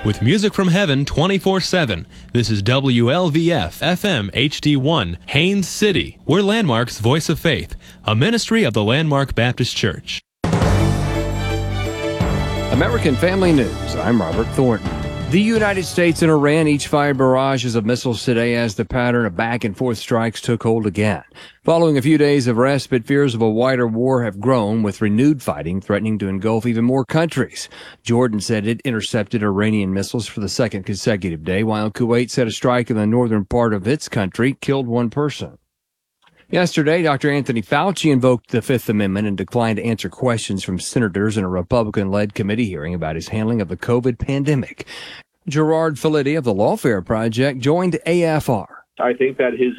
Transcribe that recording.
with music from heaven 24/7. This is WLVF FM HD1, Haines City. We're Landmark's Voice of Faith, a ministry of the Landmark Baptist Church. American Family News. I'm Robert Thornton. The United States and Iran each fired barrages of missiles today as the pattern of back-and-forth strikes took hold again. Following a few days of respite, fears of a wider war have grown, with renewed fighting threatening to engulf even more countries. Jordan said it intercepted Iranian missiles for the second consecutive day, while Kuwait said a strike in the northern part of its country killed one person. Yesterday, Dr. Anthony Fauci invoked the Fifth Amendment and declined to answer questions from senators in a Republican-led committee hearing about his handling of the COVID pandemic. Gerard Filitti of the Lawfare Project joined AFR. I think that his